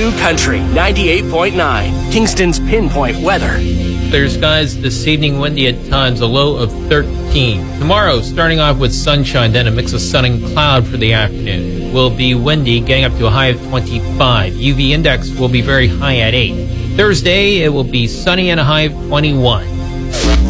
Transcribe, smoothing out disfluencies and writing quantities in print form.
New Country 98.9, Kingston's Pinpoint Weather. Clear skies this evening, windy at times, a low of 13. Tomorrow, starting off with sunshine, then a mix of sun and cloud for the afternoon. Will be windy, getting up to a high of 25. UV index will be very high at 8. Thursday, it will be sunny and a high of 21.